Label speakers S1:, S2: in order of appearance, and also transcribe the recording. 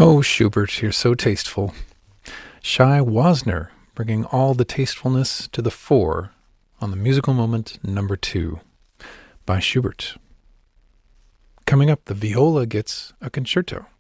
S1: Oh, Schubert, you're so tasteful. Shai Wasner, bringing all the tastefulness to the fore on the Musical Moment number 2 by Schubert. Coming up, the viola gets a concerto.